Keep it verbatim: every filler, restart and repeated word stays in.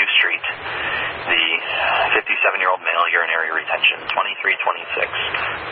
Grave Street. The fifty-seven-year-old male urinary retention, twenty-three twenty-six.